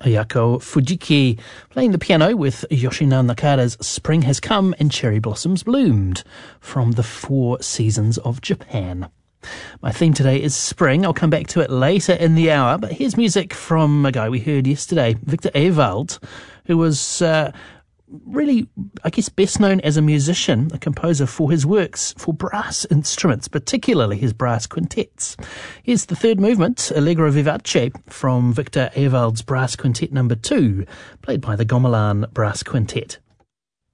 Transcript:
Ayako Fujiki playing the piano with Yoshino Nakada's Spring Has Come and Cherry Blossoms Bloomed from the Four Seasons of Japan. My theme today is spring. I'll come back to it later in the hour, but here's music from a guy we heard yesterday, Victor Ewald, who was really, I guess, best known as a musician, a composer for his works for brass instruments, particularly his brass quintets. Here's the third movement, Allegro Vivace, from Victor Ewald's Brass Quintet No. 2, played by the Gamelan Brass Quintet.